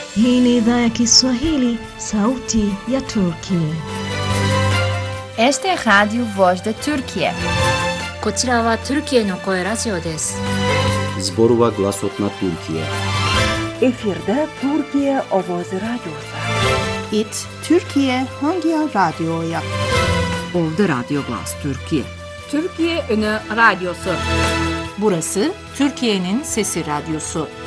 Hii ni idhaa ya Kiswahili, sauti ya Turki. Este é Rádio Voz da Turquia. こちらはトルキエの声ラジオです。 Zborova Glasotna Türkiye. Efirde Türkiye Ovoz Radyosu. İt Türkiye Hangi Radyo'ya? Ovda Radyo Glas Türkiye. Türkiye Ünü Radyosu. Burası Türkiye'nin Sesi Radyosu.